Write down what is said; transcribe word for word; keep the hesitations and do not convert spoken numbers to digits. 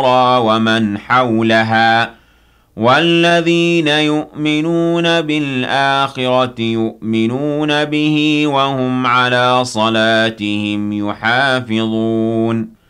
ومن حولها والذين يؤمنون بالآخرة يؤمنون به وهم على صلاتهم يحافظون